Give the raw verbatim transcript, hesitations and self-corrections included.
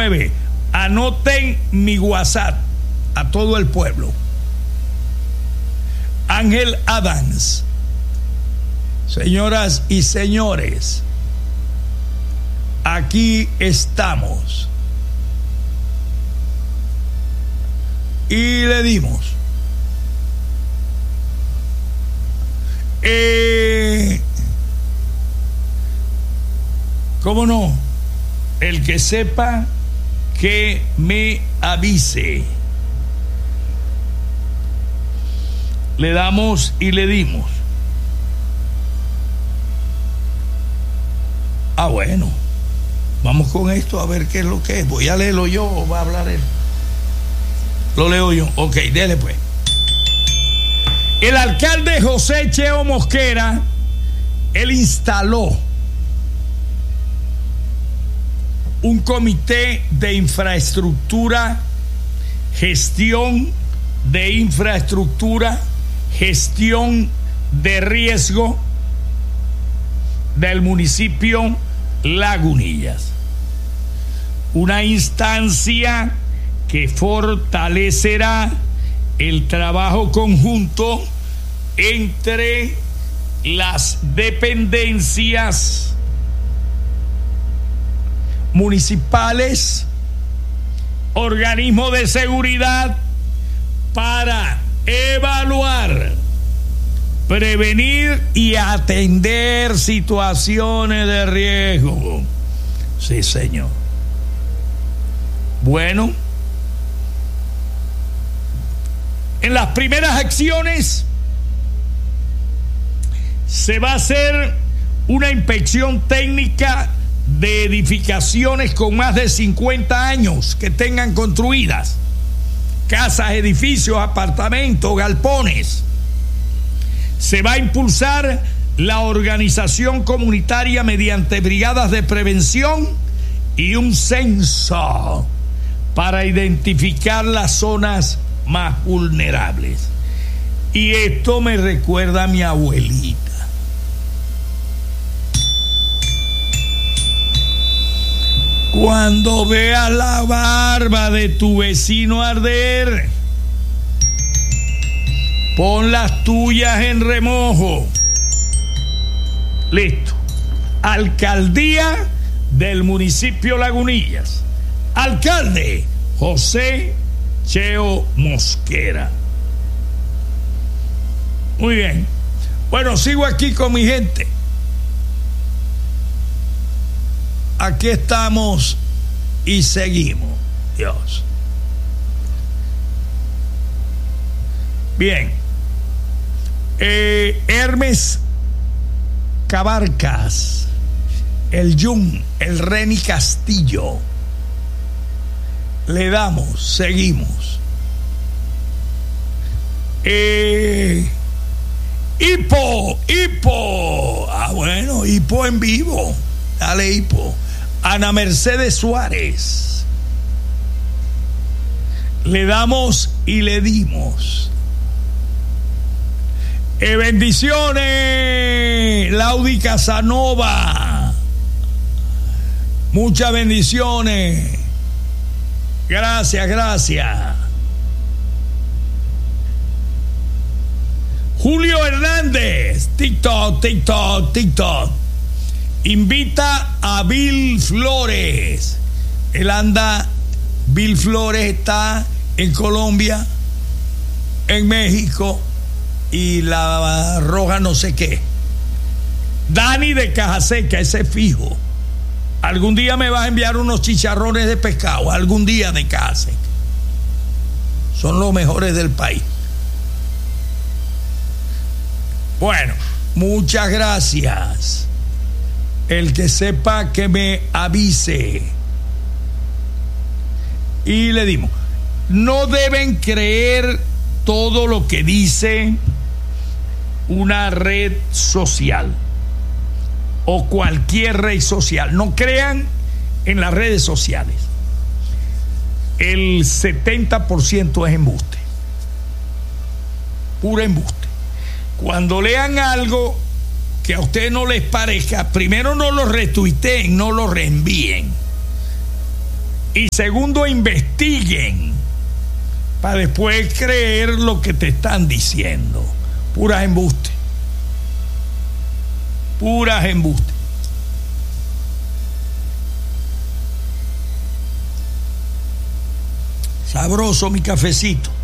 nueve. Anoten mi WhatsApp a todo el pueblo. Ángel Adams. Señoras y señores, aquí estamos. Y le dimos. Eh, ¿Cómo no? El que sepa, que me avise. Le damos y le dimos. Ah, bueno. Vamos con esto a ver qué es lo que es. Voy a leerlo yo o va a hablar él. Lo leo yo. Ok, dele pues. El alcalde José Cheo Mosquera, él instaló un comité de infraestructura, gestión de infraestructura, gestión de riesgo del municipio Lagunillas. Una instancia que fortalecerá el trabajo conjunto entre las dependencias municipales, organismos de seguridad, para evaluar, prevenir y atender situaciones de riesgo. Sí, señor. Bueno, en las primeras acciones se va a hacer una inspección técnica de edificaciones con más de cincuenta años que tengan construidas, casas, edificios, apartamentos, galpones. Se va a impulsar la organización comunitaria mediante brigadas de prevención y un censo para identificar las zonas más vulnerables. Y esto me recuerda a mi abuelita. Cuando veas la barba de tu vecino arder, pon las tuyas en remojo. Listo. Alcaldía del municipio Lagunillas. Alcalde José Cheo Mosquera. Muy bien. Bueno, sigo aquí con mi gente. Aquí estamos y seguimos. Dios. Bien. Eh, Hermes Cabarcas, el Jun, el Reni Castillo. Le damos, seguimos. Eh, Hipo, Hipo. Ah, bueno, Hipo en vivo. Dale, Hipo. Ana Mercedes Suárez. Le damos y le dimos. Eh, bendiciones, Laudi Casanova. Muchas bendiciones. Gracias, gracias. Julio Hernández, TikTok, TikTok, TikTok. Invita a Bill Flores. Él anda, Bill Flores está en Colombia, en México y la Roja no sé qué. Dani de Cajaseca, ese fijo. Algún día me vas a enviar unos chicharrones de pescado, algún día de Cajaseca. Son los mejores del país. Bueno, muchas gracias. El que sepa que me avise. Y le dimos. No deben creer todo lo que dice una red social o cualquier red social. No crean en las redes sociales. El setenta por ciento es embuste. Pura embuste. Cuando lean algo que a ustedes no les parezca, primero no lo retuiteen, no lo reenvíen. Y segundo, investiguen para después creer lo que te están diciendo. Puras embustes. Puras embustes. Sabroso mi cafecito.